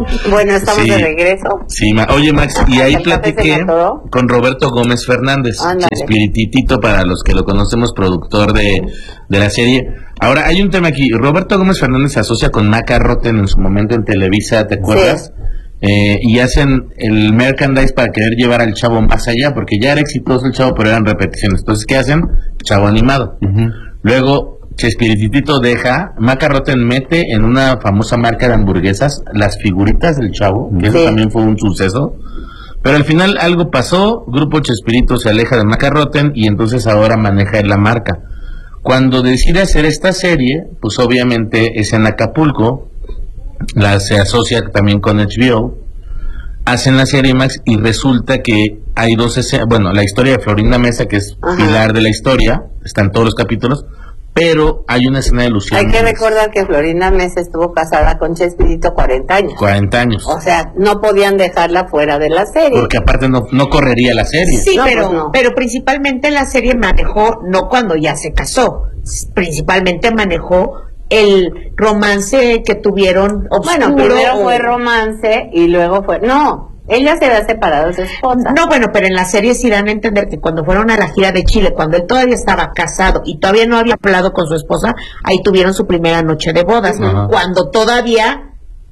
Bueno, estamos de regreso. Sí, oye, Max, y ahí platiqué con Roberto Gómez Fernández, Espirititito, para los que lo conocemos, productor de la serie. Ahora, hay un tema aquí. Roberto Gómez Fernández se asocia con Maca Rotten en su momento en Televisa, ¿te acuerdas? Sí. Y hacen el merchandise para querer llevar al Chavo más allá, porque ya era exitoso el Chavo, pero eran repeticiones. Entonces, ¿qué hacen? Chavo animado. Luego, Chespirititito deja, Maca Rotten mete en una famosa marca de hamburguesas las figuritas del Chavo, que eso también fue un suceso. Pero al final algo pasó, Grupo Chespirito se aleja de Maca Rotten y entonces ahora maneja la marca. Cuando decide hacer esta serie, pues obviamente es en Acapulco, se asocia también con HBO, hacen la serie Max y resulta que hay dos escenas, bueno, la historia de Florinda Mesa, que es pilar de la historia, está en todos los capítulos, pero hay una escena de Lucía. Hay que recordar que Florinda Mesa estuvo casada con Chespirito 40 años. 40 años. O sea, no podían dejarla fuera de la serie. Porque aparte no correría la serie. Sí, no, pero, pues no. Pero principalmente la serie manejó, no cuando ya se casó, principalmente manejó el romance que tuvieron oscuro. Bueno, primero fue romance y luego fue... No, ella se había separado de su esposa. No, bueno, pero en la serie sí dan a entender que cuando fueron a la gira de Chile, cuando él todavía estaba casado y todavía no había hablado con su esposa, ahí tuvieron su primera noche de bodas, cuando todavía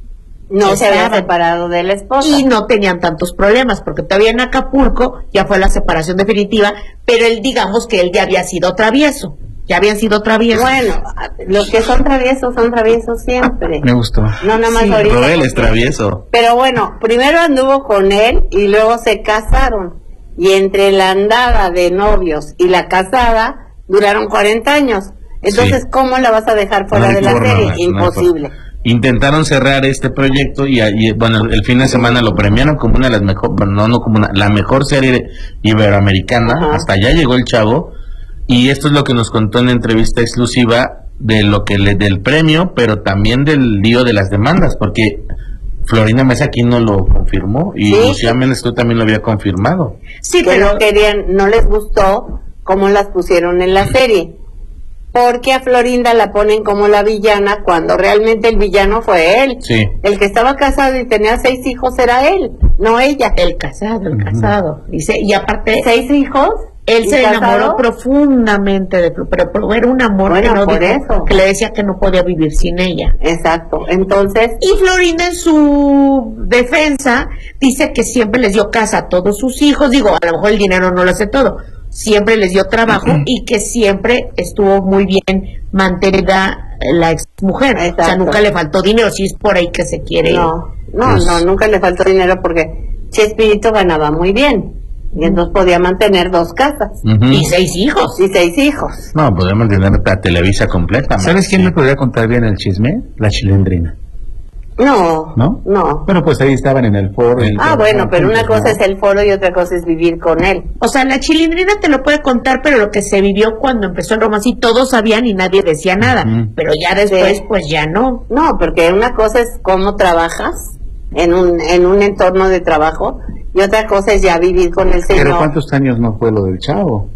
no se había separado de la esposa. Y no tenían tantos problemas, porque todavía en Acapulco ya fue la separación definitiva, pero él, digamos que él ya había sido travieso. Ya habían sido traviesos. Bueno, los que son traviesos siempre. Me gustó. No, nada más ahorita. Pero él es travieso. Pero bueno, primero anduvo con él y luego se casaron. Y entre la andada de novios y la casada duraron 40 años. Entonces, ¿cómo la vas a dejar fuera de la serie? Imposible. Intentaron cerrar este proyecto y bueno, el fin de semana lo premiaron como una de las mejores, no como la mejor serie iberoamericana. Hasta allá llegó el Chavo. Y esto es lo que nos contó en una entrevista exclusiva de lo que del premio, pero también del lío de las demandas, porque Florinda Mesa aquí no lo confirmó y Lucía Méndez tú también lo había confirmado. Sí, pero no les gustó cómo las pusieron en la serie, porque a Florinda la ponen como la villana cuando realmente el villano fue él. Sí. El que estaba casado y tenía 6 hijos era él, no ella. El casado. Dice, y aparte 6 hijos. Él se enamoró profundamente de Florinda, pero era un amor que no dijo, que le decía que no podía vivir sin ella. Exacto, entonces... Y Florinda en su defensa dice que siempre les dio casa a todos sus hijos, digo, a lo mejor el dinero no lo hace todo, siempre les dio trabajo y que siempre estuvo muy bien mantenida la ex mujer. O sea, nunca le faltó dinero, si es por ahí que se quiere... No, nunca le faltó dinero porque Chespirito ganaba muy bien. Y entonces podía mantener 2 casas. Y 6 hijos. Y 6 hijos. No, podía mantener la Televisa completa. ¿Sabes quién me podría contar bien el chisme? La Chilindrina. No. Bueno, pues ahí estaban en el foro. Bueno, pero una cosa es el foro y otra cosa es vivir con él. O sea, la Chilindrina te lo puede contar, pero lo que se vivió cuando empezó el romance, y todos sabían y nadie decía nada. Pero ya después, pues ya no. No, porque una cosa es cómo trabajas en un entorno de trabajo, y otra cosa es ya vivir con el señor. ¿Pero cuántos años no fue lo del Chavo?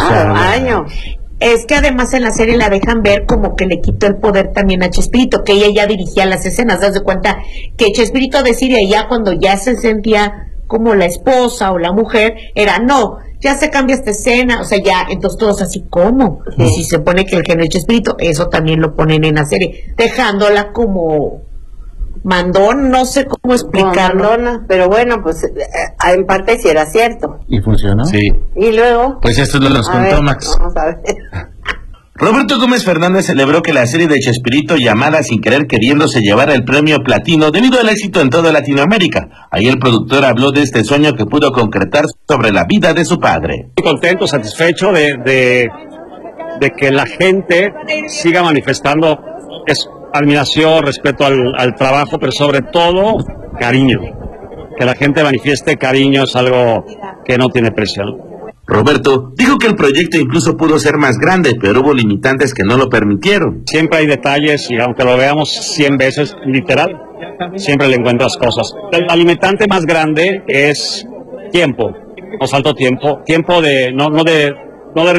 Años. Es que además en la serie la dejan ver como que le quitó el poder también a Chespirito, que ella ya dirigía las escenas. Das de cuenta que Chespirito decía ya cuando ya se sentía como la esposa o la mujer, era no, ya se cambia esta escena, o sea, ya, entonces todos así, ¿cómo? Y si se pone que el género de Chespirito, eso también lo ponen en la serie, dejándola como... mandón, no sé cómo explicarlo. Mandona, pero bueno, pues en parte sí era cierto. ¿Y funcionó? Sí. Y luego... Pues esto lo nos contó Max. Vamos a ver. Roberto Gómez Fernández celebró que la serie de Chespirito llamada Sin Querer Queriendo se llevara el premio platino debido al éxito en toda Latinoamérica. Ahí el productor habló de este sueño que pudo concretar sobre la vida de su padre. Estoy contento, satisfecho de que la gente siga manifestando admiración, respeto al trabajo, pero sobre todo cariño. Que la gente manifieste cariño es algo que no tiene precio, ¿no? Roberto dijo que el proyecto incluso pudo ser más grande, pero hubo limitantes que no lo permitieron. Siempre hay detalles y aunque lo veamos 100 veces, literal, siempre le encuentras cosas. La limitante más grande es tiempo. Nos faltó tiempo de no de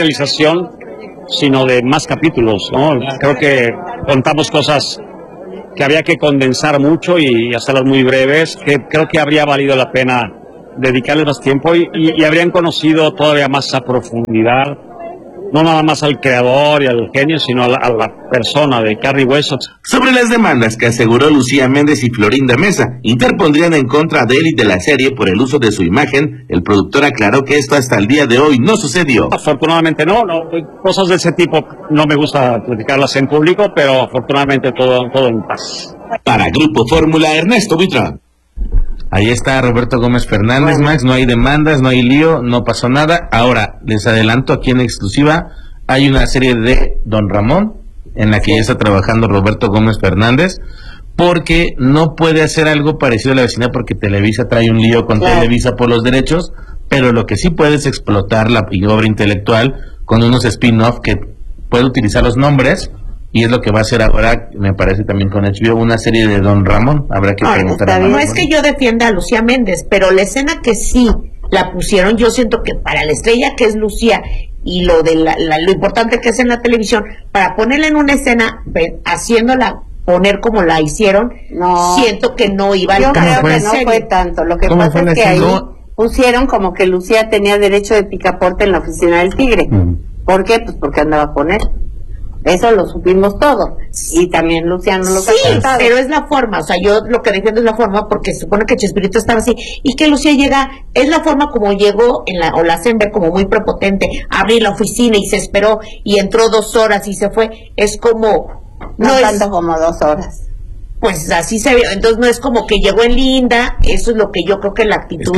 realización, sino de más capítulos, ¿no? Creo que contamos cosas que había que condensar mucho y hacerlas muy breves, que creo que habría valido la pena dedicarles más tiempo y habrían conocido todavía más a profundidad, no nada más al creador y al genio, sino a la persona de carne y hueso. Sobre las demandas que aseguró Lucía Méndez y Florinda Mesa interpondrían en contra de él y de la serie por el uso de su imagen, el productor aclaró que esto hasta el día de hoy no sucedió. Afortunadamente no, cosas de ese tipo no me gusta platicarlas en público, pero afortunadamente todo en paz. Para Grupo Fórmula, Ernesto Buitrón. Ahí está Roberto Gómez Fernández, bueno. Max, no hay demandas, no hay lío, no pasó nada. Ahora, les adelanto aquí en exclusiva, hay una serie de Don Ramón, en la que ya está trabajando Roberto Gómez Fernández, porque no puede hacer algo parecido a La Vecindad, porque Televisa trae un lío con Televisa por los derechos, pero lo que sí puede es explotar la obra intelectual con unos spin-off que puede utilizar los nombres. Y es lo que va a hacer ahora, me parece también con HBO, una serie de Don Ramón. Habrá que preguntar. No es que yo defienda a Lucía Méndez, pero la escena que sí la pusieron, yo siento que para la estrella que es Lucía y lo de lo importante que es en la televisión, para ponerla en una escena, haciéndola poner como la hicieron, siento que no iba al caso. Yo creo que no fue tanto. Lo que pasa es que ahí pusieron como que Lucía tenía derecho de picaporte en la oficina del Tigre. ¿Por qué? Pues porque andaba con él. Eso lo supimos todo. Y también Luciano lo sí, pero es la forma. O sea, yo lo que defiendo es la forma, porque se supone que Chespirito estaba así. Y que Lucía llega, es la forma como llegó, o la hacen ver como muy prepotente. Abrir la oficina y se esperó, y entró 2 horas y se fue. Es como... No tanto como 2 horas. Pues así se ve. Entonces no es como que llegó en linda. Eso es lo que yo creo que la actitud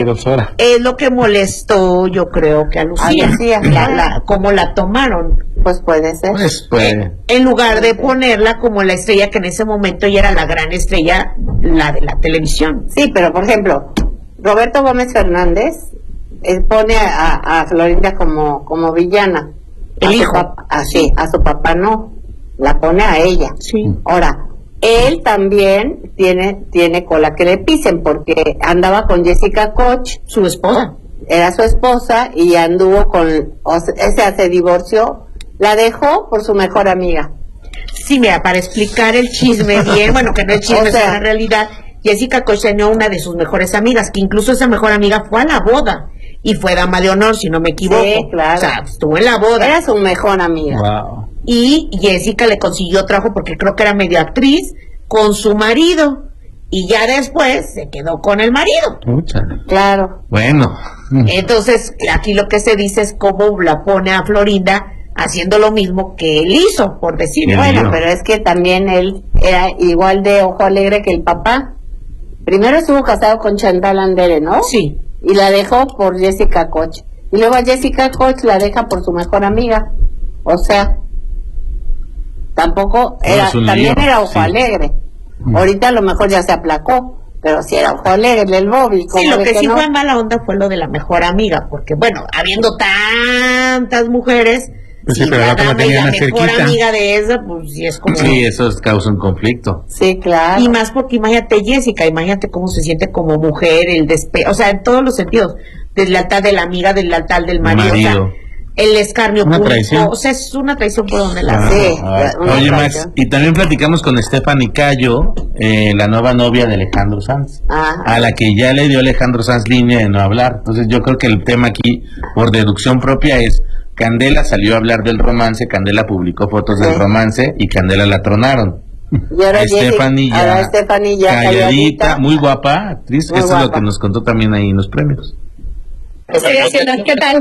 es lo que molestó, yo creo que a Lucía. Cómo la tomaron. Pues puede ser. En lugar de ponerla como la estrella que en ese momento ya era la gran estrella, la de la televisión. Sí, pero por ejemplo, Roberto Gómez Fernández pone a Florinda como villana. El hijo. A su papá no. La pone a ella. Sí. Ahora, él también tiene cola que le pisen, porque andaba con Jessica Koch, su esposa. Era su esposa y anduvo se divorció. La dejó por su mejor amiga. Sí, mira, para explicar el chisme bien, bueno, que no es chisme, es una realidad. Jessica Koch tenía una de sus mejores amigas, que incluso esa mejor amiga fue a la boda y fue dama de honor, si no me equivoco. Sí, claro. O sea, estuvo en la boda. Era su mejor amiga. Wow. Y Jessica le consiguió trabajo, porque creo que era medio actriz, con su marido. Y ya después se quedó con el marido. Claro. Bueno. Entonces, aquí lo que se dice es cómo la pone a Florinda haciendo lo mismo que él hizo, por decirlo. Bueno, pero es que también él era igual de ojo alegre que el papá. Primero estuvo casado con Chantal Andere, ¿no? Sí. Y la dejó por Jessica Koch. Y luego a Jessica Koch la deja por su mejor amiga. O sea, tampoco era, también era ojo alegre. Ahorita a lo mejor ya se aplacó, pero sí era ojo alegre el Bobby. Sí, lo que sí fue mala onda fue lo de la mejor amiga, porque bueno, habiendo tantas mujeres, pues sí, pero la mejor amiga de esa, pues sí es como... Sí, eso causa un conflicto. Sí, claro. Y más porque imagínate Jessica, imagínate cómo se siente como mujer, o sea, en todos los sentidos, deslealtad de la amiga, deslealtad del marido. O sea, el escarnio público, o sea, es una traición por donde la Oye, Max, y también platicamos con Stephanie Cayo, la nueva novia de Alejandro Sanz, a la que ya le dio Alejandro Sanz línea de no hablar. Entonces yo creo que el tema aquí, por deducción propia, es Candela salió a hablar del romance, Candela publicó fotos del romance y Candela la tronaron. Y ahora Stephanie ya calladita, muy guapa actriz. Esto es lo que nos contó también ahí en los premios. ¿Qué tal?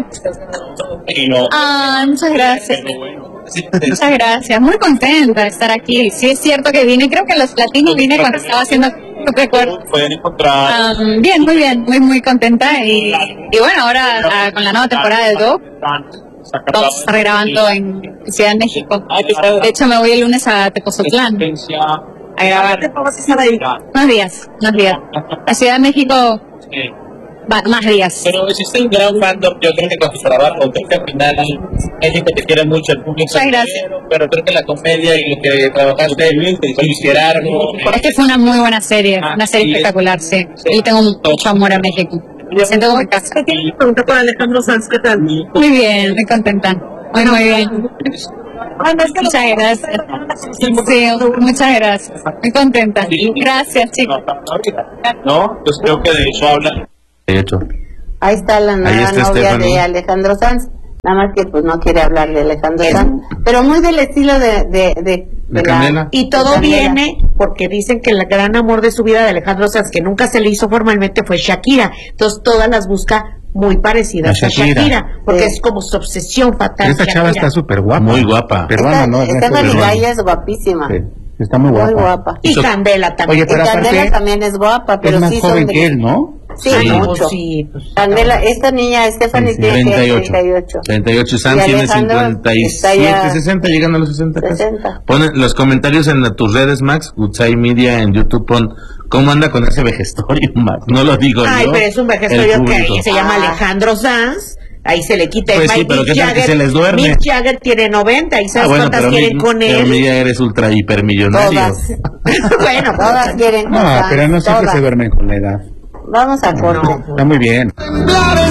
Muchas gracias. Muchas gracias. Muy contenta de estar aquí. Sí, es cierto que vine, creo que a los latinos vine cuando estaba haciendo recuerdo. Bien, muy bien, muy contenta. Y bueno, ahora con la nueva temporada de Dog, vamos a estar grabando en Ciudad de México. De hecho, me voy el lunes a Tepozotlán a grabar. Unos días. A Ciudad de México. Más días. Pero existe un gran fandom, yo creo que con tu trabajo, creo que al final México te quiere mucho, el público. Muchas gracias. Pero creo que la comedia y lo que trabajaste con Luis Gerardo. Es que fue una muy buena serie, una serie espectacular, sí. Y tengo mucho amor a México. Me siento como en casa. ¿Qué tienes que preguntar por Alejandro Sanz? ¿Qué tal? Muy bien, muy contenta. Muy bien. Muchas gracias. Sí, muchas gracias. Muy contenta. Gracias, chicos. No, pues creo que de eso habla. De hecho. Ahí está la nueva novia de Alejandro Sanz. Nada más que pues no quiere hablar de Alejandro Sanz, pero muy del estilo de Candela. Y todo viene porque dicen que el gran amor de su vida de Alejandro Sanz, que nunca se le hizo formalmente, fue Shakira. Entonces todas las busca muy parecidas a Shakira, porque es como su obsesión fatal. Esta chava está súper guapa. Muy guapa. Peruana, ¿no? Stephanie Gaya es guapísima. Sí, está muy guapa. Y Candela también. Oye, pero Candela también es guapa, pero es más sí joven son que él, ¿no? Sí, mucho. Sí, pues, Candela, esta niña Stephanie tiene 38. 38, Sam tiene 57, 60, llegando a los 60. 60. Pon los comentarios en tus redes, Max, Goodside Media, en YouTube, pon cómo anda con ese vejestorio, Max. No lo digo yo. Ay, pero es un vejestorio que se llama Alejandro Sanz. Ahí se le quita pues el sí, pero Mick ¿qué tal Jagger, que se les duerme? Mick Jagger tiene 90 y ¿sabes cuántas quieren con él? Pero ya eres ultra hipermillonario. Todas. Bueno, Todas quieren con No, Sanz, pero no siempre todas. se duermen con la edad. Vamos a corte. Está muy bien.